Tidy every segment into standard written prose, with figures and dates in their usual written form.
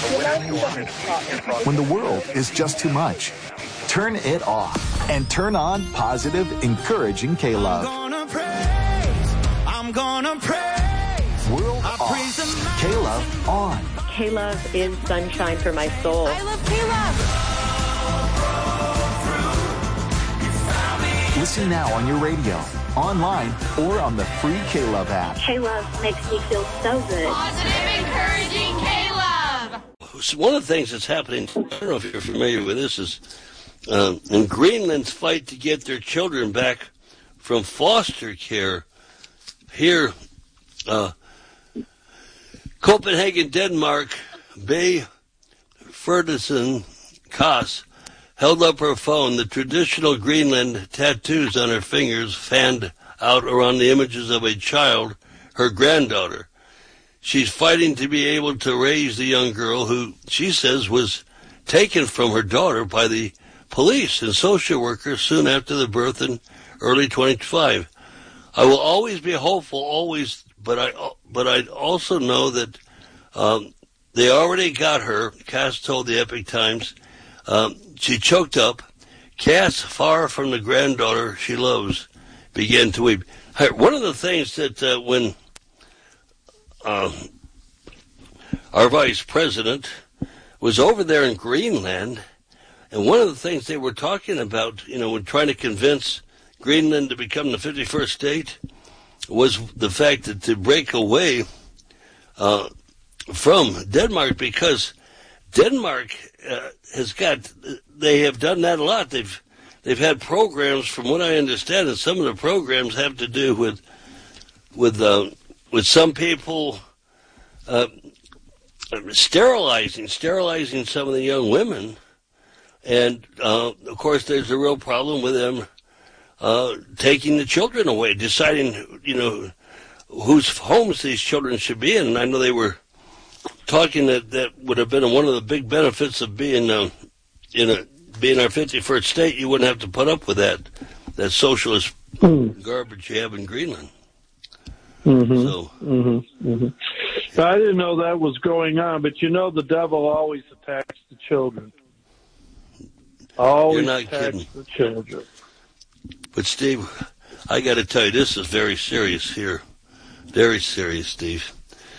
When the world is just too much, turn it off and turn on positive, encouraging K-Love. I'm gonna praise. World off. K-Love on. K-Love is sunshine for my soul. I love K-Love. Listen now on your radio, online, or on the free K-Love app. K-Love makes me feel so good. Positive, encouraging K-Love. One of the things that's happening, I don't know if you're familiar with this, is in Greenland's fight to get their children back from foster care. Here, Copenhagen, Denmark, Bay Ferdinand Kaas held up her phone. The traditional Greenland tattoos on her fingers fanned out around the images of a child, her granddaughter. She's fighting to be able to raise the young girl who, she says, was taken from her daughter by the police and social workers soon after the birth in early 25. I will always be hopeful, always, but I also know that they already got her. Cass told the Epic Times. She choked up. Cass, far from the granddaughter she loves, began to weep. One of the things that when our vice president was over there in Greenland, and one of the things they were talking about, when trying to convince Greenland to become the 51st state, was the fact that to break away from Denmark, because Denmark they have done that a lot. They've had programs, from what I understand, and some of the programs have to do with some people sterilizing some of the young women, and of course there's a real problem with them taking the children away, deciding whose homes these children should be in. And I know they were talking that would have been one of the big benefits of being our 51st state. You wouldn't have to put up with that socialist garbage you have in Greenland. I didn't know that was going on, but the devil always attacks the children. Always attacks the children. But Steve, I got to tell you, this is very serious here. Very serious, Steve.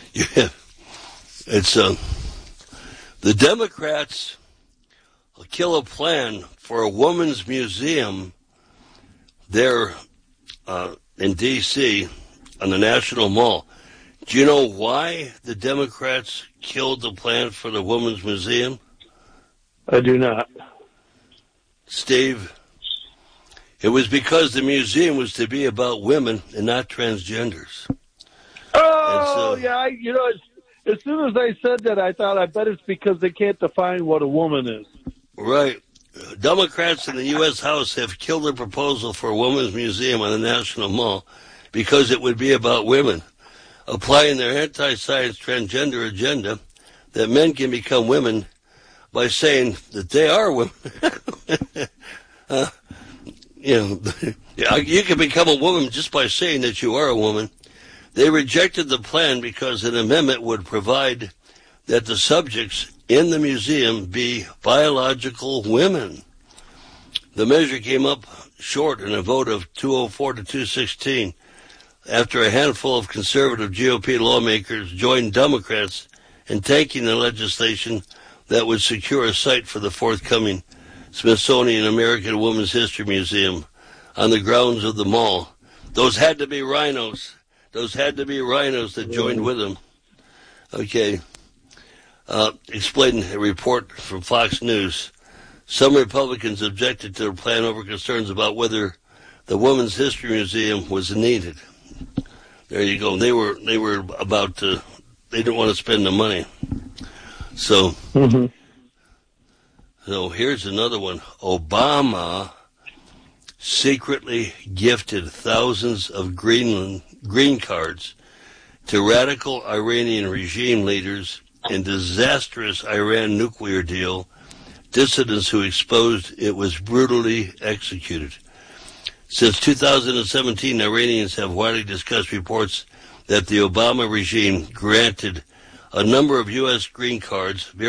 It's the Democrats kill a plan for a women's museum there in D.C. on the National Mall. Do you know why the Democrats killed the plan for the women's museum? I do not. Steve, it was because the museum was to be about women and not transgenders. Oh, yeah. As soon as I said that, I thought, I bet it's because they can't define what a woman is. Right. Democrats in the U.S. House have killed the proposal for a women's museum on the National Mall because it would be about women, applying their anti-science transgender agenda that men can become women by saying that they are women. You can become a woman just by saying that you are a woman. They rejected the plan because an amendment would provide that the subjects in the museum be biological women. The measure came up short in a vote of 204 to 216 after a handful of conservative GOP lawmakers joined Democrats in tanking the legislation that would secure a site for the forthcoming Smithsonian American Women's History Museum on the grounds of the mall. Those had to be rhinos. That joined with them. Okay. Explained a report from Fox News. Some Republicans objected to the plan over concerns about whether the Women's History Museum was needed. There you go. They were about to. They didn't want to spend the money. So, So here's another one. Obama secretly gifted thousands of green cards to radical Iranian regime leaders in disastrous Iran nuclear deal. Dissidents who exposed it was brutally executed. Since 2017, Iranians have widely discussed reports that the Obama regime granted a number of U.S. green cards,